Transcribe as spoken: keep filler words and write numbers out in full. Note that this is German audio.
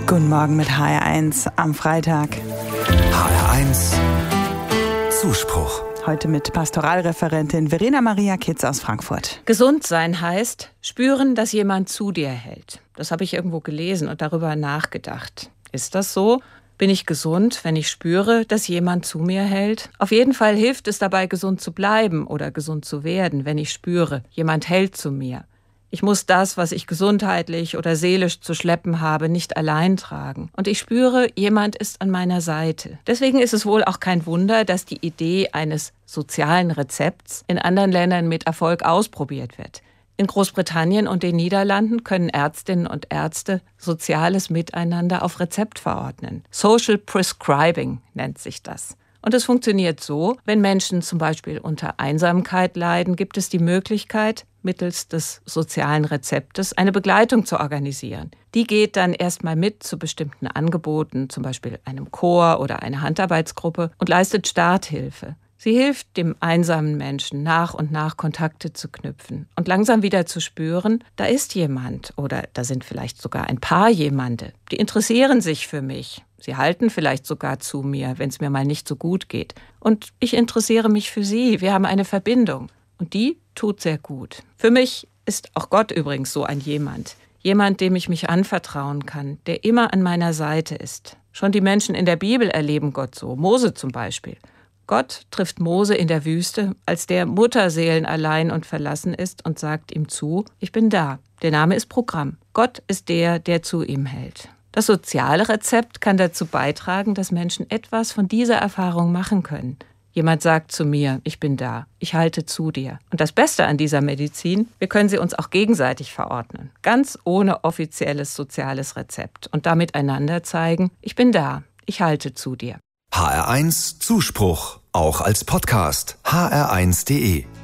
Guten Morgen mit H R eins am Freitag. H R eins Zuspruch. Heute mit Pastoralreferentin Verena Maria Kitz aus Frankfurt. Gesund sein heißt, spüren, dass jemand zu dir hält. Das habe ich irgendwo gelesen und darüber nachgedacht. Ist das so? Bin ich gesund, wenn ich spüre, dass jemand zu mir hält? Auf jeden Fall hilft es dabei, gesund zu bleiben oder gesund zu werden, wenn ich spüre, jemand hält zu mir. Ich muss das, was ich gesundheitlich oder seelisch zu schleppen habe, nicht allein tragen. Und ich spüre, jemand ist an meiner Seite. Deswegen ist es wohl auch kein Wunder, dass die Idee eines sozialen Rezepts in anderen Ländern mit Erfolg ausprobiert wird. In Großbritannien und den Niederlanden können Ärztinnen und Ärzte soziales Miteinander auf Rezept verordnen. Social Prescribing nennt sich das. Und es funktioniert so, wenn Menschen zum Beispiel unter Einsamkeit leiden, gibt es die Möglichkeit, mittels des sozialen Rezeptes eine Begleitung zu organisieren. Die geht dann erstmal mit zu bestimmten Angeboten, zum Beispiel einem Chor oder einer Handarbeitsgruppe, und leistet Starthilfe. Sie hilft dem einsamen Menschen, nach und nach Kontakte zu knüpfen und langsam wieder zu spüren, da ist jemand oder da sind vielleicht sogar ein paar Jemande, die interessieren sich für mich. Sie halten vielleicht sogar zu mir, wenn es mir mal nicht so gut geht. Und ich interessiere mich für sie, wir haben eine Verbindung. Und die tut sehr gut. Für mich ist auch Gott übrigens so ein Jemand. Jemand, dem ich mich anvertrauen kann, der immer an meiner Seite ist. Schon die Menschen in der Bibel erleben Gott so, Mose zum Beispiel. Gott trifft Mose in der Wüste, als der mutterseelenallein und verlassen ist und sagt ihm zu, ich bin da. Der Name ist Programm. Gott ist der, der zu ihm hält. Das soziale Rezept kann dazu beitragen, dass Menschen etwas von dieser Erfahrung machen können. Jemand sagt zu mir, ich bin da, ich halte zu dir. Und das Beste an dieser Medizin, wir können sie uns auch gegenseitig verordnen. Ganz ohne offizielles soziales Rezept. Und damit einander zeigen, ich bin da, ich halte zu dir. H R eins Zuspruch, auch als Podcast. H R eins punkt de